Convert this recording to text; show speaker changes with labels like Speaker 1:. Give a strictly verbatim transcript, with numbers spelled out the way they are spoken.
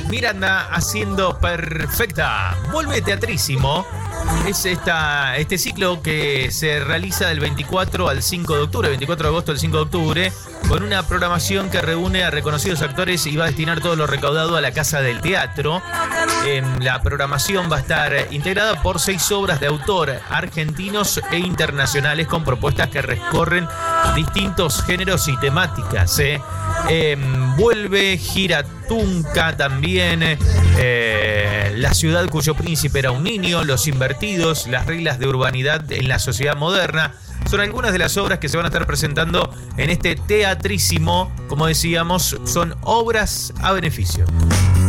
Speaker 1: Miranda haciendo perfecta. Vuelve Teatrísimo. Es esta, este ciclo que se realiza del veinticuatro al cinco de octubre, veinticuatro de agosto al cinco de octubre, con una programación que reúne a reconocidos actores y va a destinar todo lo recaudado a la Casa del Teatro. Eh, la programación va a estar integrada por seis obras de autor argentinos e internacionales con propuestas que recorren distintos géneros y temáticas. ¿eh? Eh, vuelve Gira Tunca también, eh, La ciudad cuyo príncipe era un niño, Los invertidos, Las reglas de urbanidad en la sociedad moderna. Son algunas de las obras que se van a estar presentando en este Teatrísimo. Como decíamos, son obras a beneficio.